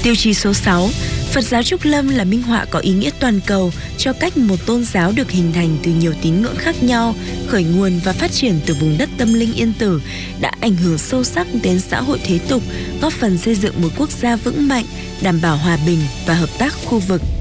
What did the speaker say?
Tiêu chí số 6, Phật giáo Trúc Lâm là minh họa có ý nghĩa toàn cầu cho cách một tôn giáo được hình thành từ nhiều tín ngưỡng khác nhau, khởi nguồn và phát triển từ vùng đất tâm linh yên tử, đã ảnh hưởng sâu sắc đến xã hội thế tục, góp phần xây dựng một quốc gia vững mạnh, đảm bảo hòa bình và hợp tác khu vực.